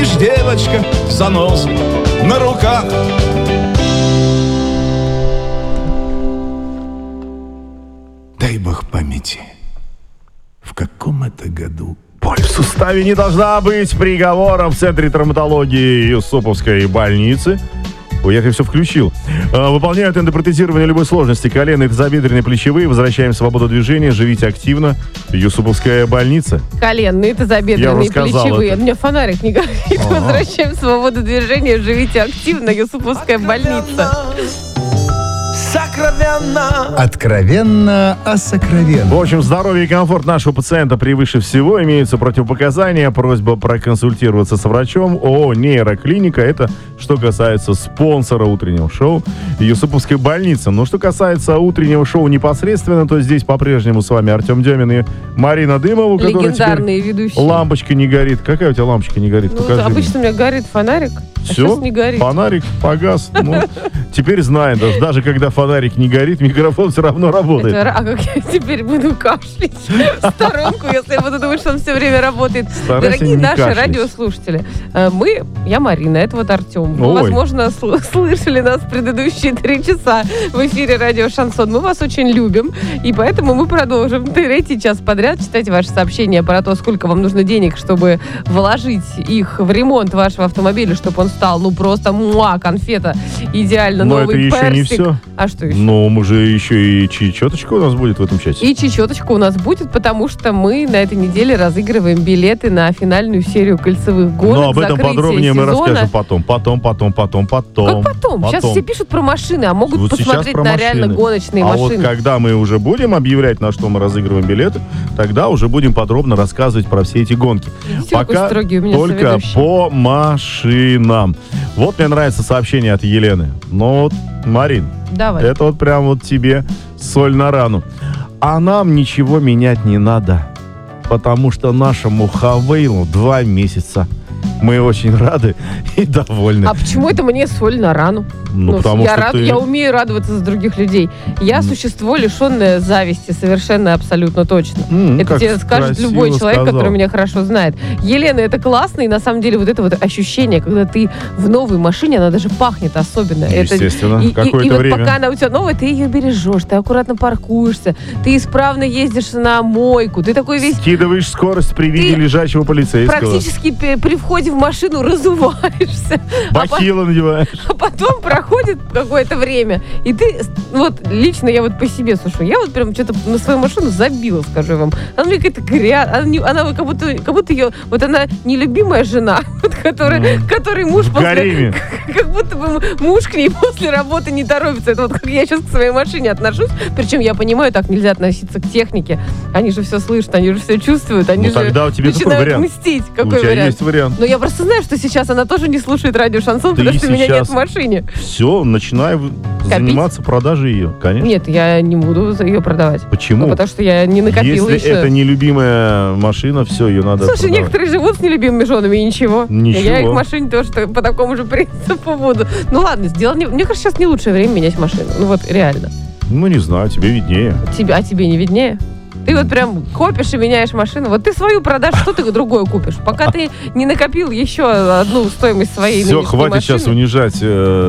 Помнишь, девочка, занос на руках? Дай бог памяти, в каком это году? Боль в суставе не должна быть приговором в Центре травматологии Юсуповской больницы. Ой, я все включил. Выполняют эндопротезирование любой сложности. Коленные, тазобедренные, плечевые. Возвращаем свободу движения. Живите активно. Юсуповская больница. Коленные, тазобедренные, плечевые. У меня фонарик не горит. Возвращаем свободу движения. Живите активно. Юсуповская больница. Сокровенно. Откровенно о сокровенном. В общем, здоровье и комфорт нашего пациента превыше всего. Имеются противопоказания. Просьба проконсультироваться с врачом. Нейроклиника. Это что касается спонсора утреннего шоу Юсуповской больницы. Но что касается утреннего шоу непосредственно, то здесь по-прежнему с вами Артем Демин и Марина Дымова. Легендарные ведущие. Лампочка не горит. Какая у тебя лампочка не горит? Покажи обычно у меня горит фонарик. Все, сейчас не горит. Фонарик погас. Теперь знаю, даже когда фонарик не горит, микрофон все равно работает. А как я теперь буду кашлять в сторонку, если я буду думать, что он все время работает? Дорогие наши радиослушатели, я Марина, это вот Артем. Вы, возможно, слышали нас в предыдущие 3 часа в эфире радио Шансон. Мы вас очень любим, и поэтому мы продолжим 3-й час подряд читать ваши сообщения про то, сколько вам нужно денег, чтобы вложить их в ремонт вашего автомобиля, чтобы он стал, просто конфета, идеально но новый это персик. Еще не все. А что еще? Мы же еще и чечеточка у нас будет в этом часе. И чечеточка у нас будет, потому что мы на этой неделе разыгрываем билеты на финальную серию кольцевых гонок. Но об этом подробнее сезона. Мы расскажем потом. Как потом? Сейчас все пишут про машины, а могут посмотреть на реально гоночные машины. Вот когда мы уже будем объявлять, на что мы разыгрываем билеты, тогда уже будем подробно рассказывать про все эти гонки. Пока строгий у меня только соведущий. По машинам. Вот мне нравится сообщение от Елены. Марин, давай. Это прям тебе соль на рану. А нам ничего менять не надо, потому что нашему Хавейлу 2 месяца. Мы очень рады и довольны. А почему это мне соль на рану? Потому что я умею радоваться за других людей. Я существо, лишенное зависти, совершенно абсолютно точно. Это тебе скажет любой человек, который меня хорошо знает. Елена, это классно, и на самом деле вот это вот ощущение, когда ты в новой машине, она даже пахнет особенно. Естественно, какое-то время. Пока она у тебя новая, ты ее бережешь, ты аккуратно паркуешься, ты исправно ездишь на мойку, ты такой весь... Скидываешь скорость при виде лежачего полицейского. Практически при входе в машину разуваешься. Бахилы надеваешь. А потом проходит какое-то время, и ты, лично я по себе сушу, я прям что-то на свою машину забила, скажу вам. Она мне какая-то грязь, она как будто ее, она нелюбимая жена, который муж после... Как будто бы муж к ней после работы не торопится. Это как я сейчас к своей машине отношусь. Причем я понимаю, так нельзя относиться к технике. Они же все слышат, они же все чувствуют, они же тогда у тебя начинают мстить. Какой у тебя вариант? Есть вариант. Но я просто знаю, что сейчас она тоже не слушает радио Шансон, потому что меня нет в машине. Все, начинаю заниматься продажей ее, конечно. Нет, я не буду ее продавать. Почему? Потому что я не накопила еще. Если это нелюбимая машина, все, ее надо продавать. Некоторые живут с нелюбимыми женами, и ничего. Ничего. Я их в машине тоже по такому же принципу буду. Ладно, мне кажется, сейчас не лучшее время менять машину. Реально. Не знаю, тебе виднее. А тебе не виднее? Ты прям копишь и меняешь машину. Ты свою продашь, что ты другое купишь. Пока ты не накопил еще одну стоимость своей нынешней машины. Все, хватит сейчас унижать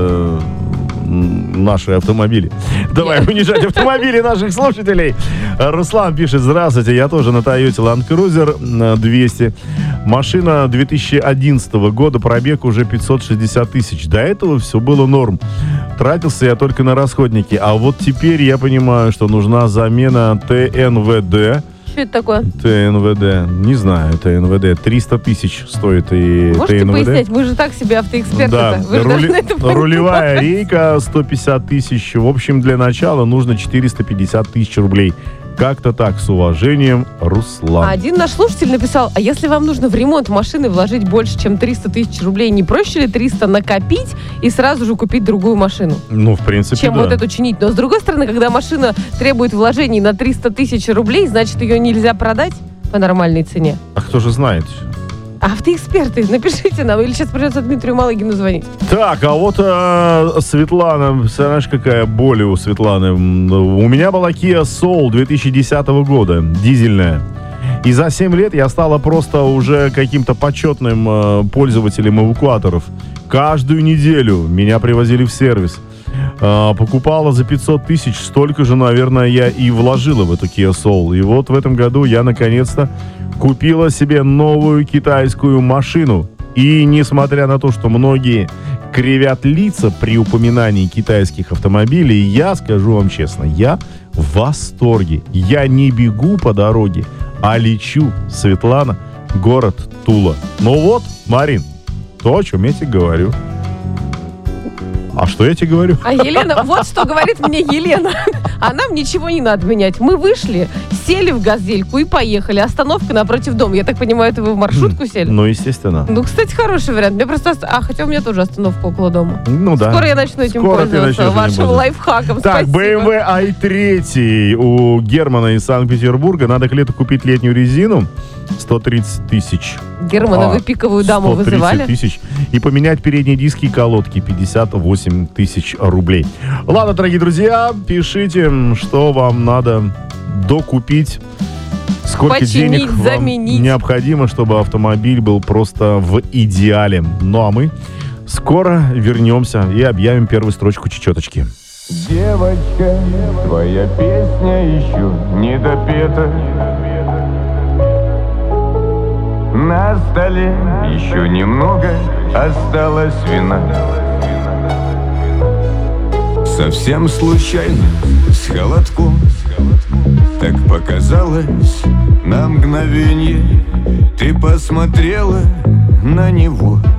наши автомобили. Давай унижать автомобили наших слушателей. Руслан пишет: здравствуйте, я тоже на Toyota Land Cruiser 200. Машина 2011 года, пробег уже 560 тысяч. До этого все было норм. Тратился я только на расходники. А вот теперь я понимаю, что нужна замена ТНВД. Что это такое? ТНВД. Не знаю, ТНВД. 300 тысяч стоит и Можете ТНВД. Пояснять? Мы же так себе автоэксперты. Да. Рулевая рейка 150 тысяч. В общем, для начала нужно 450 тысяч рублей. Как-то так, с уважением, Руслан. Один наш слушатель написал: а если вам нужно в ремонт машины вложить больше, чем 300 тысяч рублей, не проще ли 300 накопить и сразу же купить другую машину? В принципе, чем эту чинить. Но с другой стороны, когда машина требует вложений на 300 тысяч рублей, значит, ее нельзя продать по нормальной цене. А кто же знает? Автоэксперты, напишите нам, или сейчас придется Дмитрию Малыгину звонить. Так, а вот Светлана, знаешь, какая боль у Светланы? У меня была Kia Soul 2010 года, дизельная. И за 7 лет я стала просто уже каким-то почетным пользователем эвакуаторов. Каждую неделю меня привозили в сервис. Покупала за 500 тысяч, столько же, наверное, я и вложила в эту Kia Soul. И вот в этом году я наконец-то купила себе новую китайскую машину. И несмотря на то, что многие кривят лица при упоминании китайских автомобилей, я скажу вам честно, я в восторге. Я не бегу по дороге, а лечу. Светлана, город Тула. Ну вот, Марин, то, о чем я тебе говорю. А что я тебе говорю? А Елена, вот что говорит мне Елена. А нам ничего не надо менять. Мы вышли, сели в газельку и поехали. Остановка напротив дома. Я так понимаю, это вы в маршрутку сели? Ну, естественно. Ну, кстати, хороший вариант. Мне просто... хотя у меня тоже остановка около дома. Ну да. Скоро я начну этим пользоваться. Вашим лайфхаком. Так, спасибо. BMW i3 у Германа из Санкт-Петербурга. Надо к лету купить летнюю резину. 130 тысяч. Германа, вы пиковую даму вызывали? 130 тысяч. И поменять передние диски и колодки. 58 тысяч рублей. Ладно, дорогие друзья, пишите, что вам надо докупить. Сколько починить, денег вам необходимо, чтобы автомобиль был просто в идеале. Ну а мы скоро вернемся и объявим первую строчку чечеточки. Девочка, твоя песня еще не допета. На столе еще немного осталось вина. Совсем случайно, с холодком, так показалось на мгновенье. Ты посмотрела на него